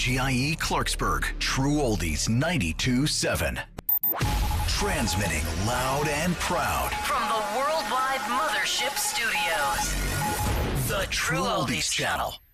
WGIE Clarksburg, True Oldies 92.7. Transmitting loud and proud from the worldwide Mothership Studios. The True Oldies Channel.